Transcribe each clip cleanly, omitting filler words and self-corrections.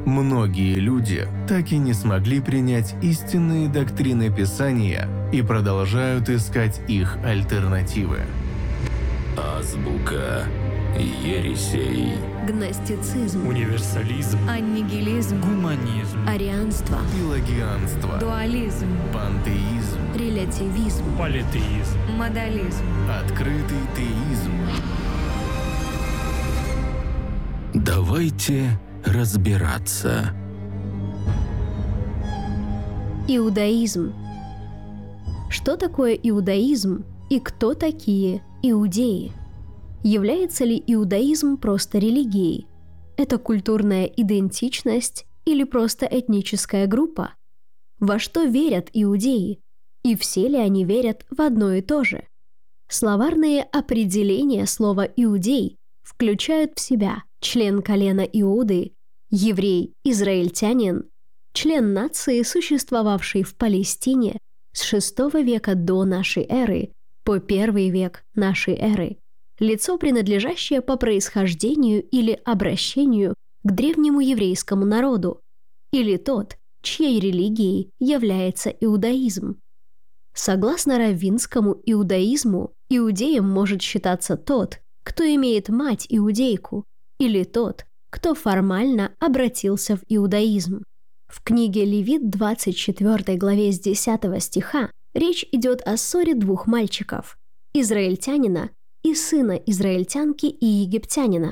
Многие люди так и не смогли принять истинные доктрины Писания и продолжают искать их альтернативы. Азбука ересей. Гностицизм, универсализм, аннигилизм, гуманизм, арианство, Пелагианство, дуализм, пантеизм, релятивизм, политеизм. модализм. открытый теизм. Давайте разбираться. Иудаизм. Что такое иудаизм и кто такие иудеи? Является ли иудаизм просто религией? Это культурная идентичность или просто этническая группа? Во что верят иудеи? И все ли они верят в одно и то же? Словарные определения слова «иудей» включают в себя член колена Иуды, еврей, израильтянин, член нации, существовавшей в Палестине с VI века до нашей эры по I век нашей эры, лицо, принадлежащее по происхождению или обращению к древнему еврейскому народу, или тот, чьей религией является иудаизм. Согласно раввинскому иудаизму, иудеем может считаться тот, кто имеет мать-иудейку, или тот, кто формально обратился в иудаизм. В книге Левит 24 главе с 10 стиха речь идет о ссоре двух мальчиков – израильтянина и сына израильтянки и египтянина.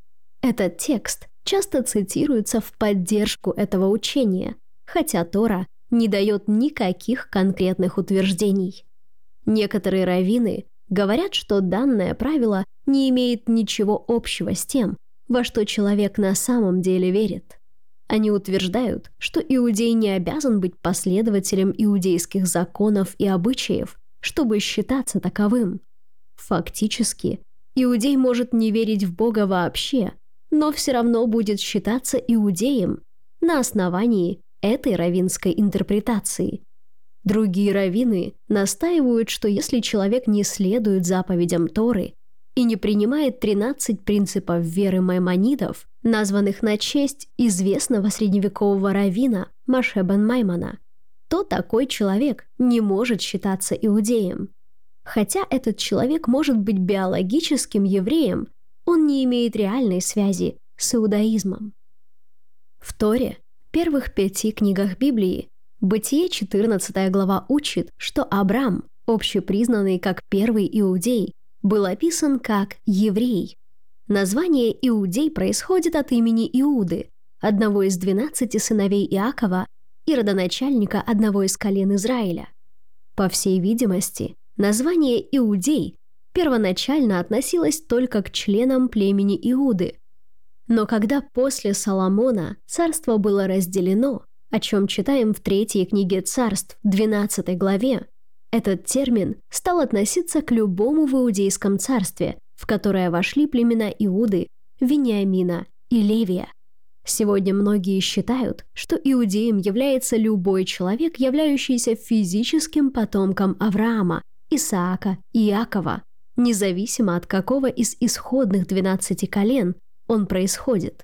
Этот текст часто цитируется в поддержку этого учения, хотя Тора не дает никаких конкретных утверждений. Некоторые раввины говорят, что данное правило не имеет ничего общего с тем, во что человек на самом деле верит. Они утверждают, что иудей не обязан быть последователем иудейских законов и обычаев, чтобы считаться таковым. Фактически, иудей может не верить в Бога вообще, но все равно будет считаться иудеем на основании этой раввинской интерпретации. Другие раввины настаивают, что если человек не следует заповедям Торы и не принимает 13 принципов веры маймонидов, названных на честь известного средневекового раввина Моше бен Маймона, то такой человек не может считаться иудеем. Хотя этот человек может быть биологическим евреем, он не имеет реальной связи с иудаизмом. В Торе, первых 5 книгах Библии, Бытие 14 глава учит, что Авраам, общепризнанный как первый иудей, был описан как еврей. Название «иудей» происходит от имени Иуды, одного из 12 сыновей Иакова и родоначальника одного из колен Израиля. По всей видимости, название «иудей» первоначально относилось только к членам племени Иуды. Но когда после Соломона царство было разделено, о чем читаем в 3 книге Царств, 12 главе, этот термин стал относиться к любому в иудейском царстве, в которое вошли племена Иуды, Вениамина и Левия. Сегодня многие считают, что иудеем является любой человек, являющийся физическим потомком Авраама, Исаака и Иакова, независимо от какого из исходных 12 колен он происходит.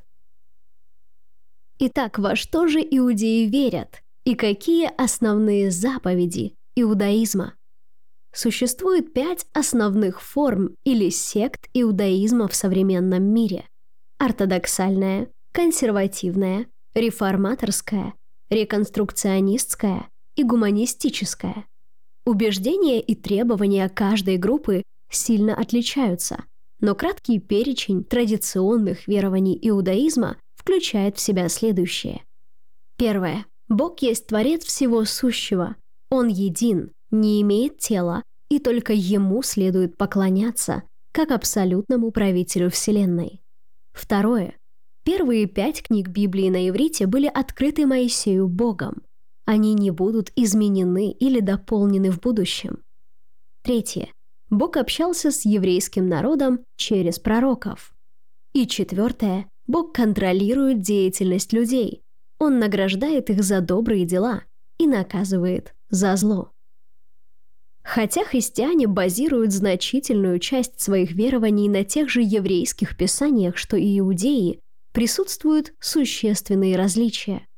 Итак, во что же иудеи верят и какие основные заповеди иудаизма? Существует 5 основных форм или сект иудаизма в современном мире: ортодоксальная, консервативная, реформаторская, реконструкционистская и гуманистическая. Убеждения и требования каждой группы сильно отличаются, но краткий перечень традиционных верований иудаизма включает в себя следующее. Первое. Бог есть Творец всего сущего. Он един, не имеет тела, и только Ему следует поклоняться, как абсолютному правителю Вселенной. Второе. Первые 5 книг Библии на иврите были открыты Моисею Богом. Они не будут изменены или дополнены в будущем. Третье. Бог общался с еврейским народом через пророков. И четвертое. Бог контролирует деятельность людей. Он награждает их за добрые дела и наказывает за зло. Хотя христиане базируют значительную часть своих верований на тех же еврейских писаниях, что и иудеи, присутствуют существенные различия.